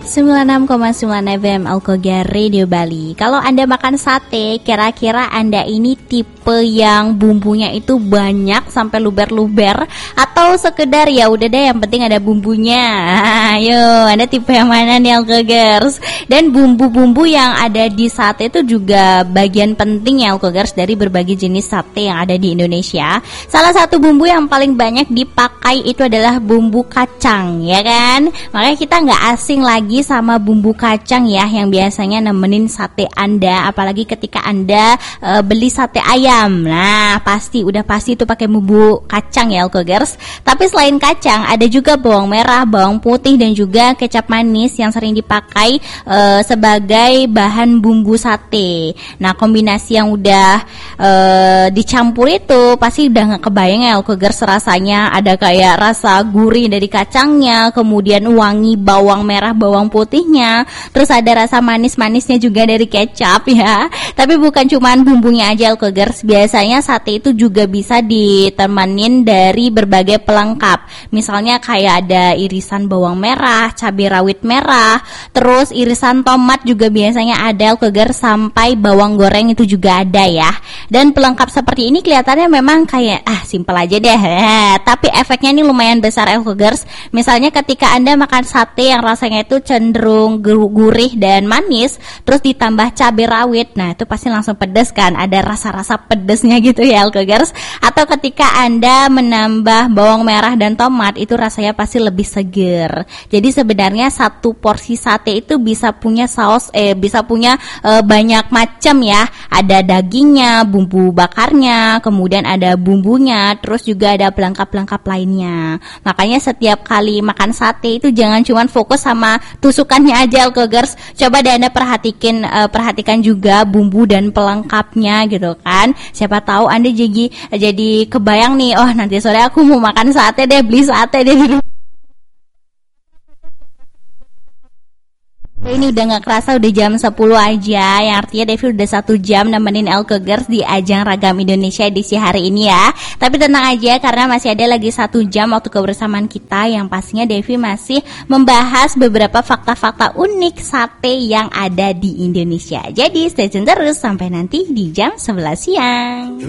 96,9 FM Alkogar Radio Bali. Kalau Anda makan sate, kira-kira Anda ini tipe yang bumbunya itu banyak sampai luber-luber, atau sekedar ya udah deh yang penting ada bumbunya? Ayo, Anda tipe yang mana nih Alkogers? Dan bumbu-bumbu yang ada di sate itu juga bagian penting ya Alkogers dari berbagai jenis sate yang ada di Indonesia. Salah satu bumbu yang paling banyak dipakai itu adalah bumbu kacang, ya kan? Makanya kita nggak asing lagi sama bumbu kacang ya, yang biasanya nemenin sate Anda, apalagi ketika Anda beli sate ayam. Nah, udah pasti itu pakai bumbu kacang ya Alkogers. Tapi selain kacang, ada juga bawang merah, bawang putih, dan juga kecap manis yang sering dipakai sebagai bahan bumbu sate. Nah, kombinasi yang udah dicampur itu pasti udah nggak kebayang ya Alkogers rasanya. Ada kayak rasa gurih dari kacangnya, kemudian wangi bawang merah, bawang putihnya, terus ada rasa manis-manisnya juga dari kecap ya. Tapi bukan cuman bumbunya aja Alkogers, biasanya sate itu juga bisa ditemenin dari berbagai pelengkap. Misalnya kayak ada irisan bawang merah, cabai rawit merah, terus irisan tomat juga biasanya ada Alkogers, sampai bawang goreng itu juga ada ya. Dan pelengkap seperti ini kelihatannya memang kayak simpel aja deh, tapi efeknya ini lumayan besar Alkogers. Misalnya ketika Anda makan sate yang rasanya itu cenderung gurih dan manis, terus ditambah cabai rawit, nah itu pasti langsung pedas kan, ada rasa-rasa pedesnya gitu ya Alkogers. Atau ketika Anda menambah bawang merah dan tomat, itu rasanya pasti lebih seger. Jadi sebenarnya satu porsi sate itu bisa punya banyak macam ya. Ada dagingnya, bumbu bakarnya, kemudian ada bumbunya, terus juga ada pelengkap-pelengkap lainnya. Makanya setiap kali makan sate itu jangan cuma fokus sama tusukannya aja Alkogers. Coba deh Anda perhatikan juga bumbu dan pelengkapnya gitu kan. Siapa tahu Anda jadi kebayang nih, oh nanti sore aku mau makan sate deh, beli sate deh. Ini udah gak kerasa udah jam 10 aja, yang artinya Devi udah 1 jam nemenin Alkogers di ajang Ragam Indonesia edisi hari ini ya. Tapi tenang aja, karena masih ada lagi 1 jam waktu kebersamaan kita, yang pastinya Devi masih membahas beberapa fakta-fakta unik sate yang ada di Indonesia. Jadi stay tune terus sampai nanti di jam 11 siang.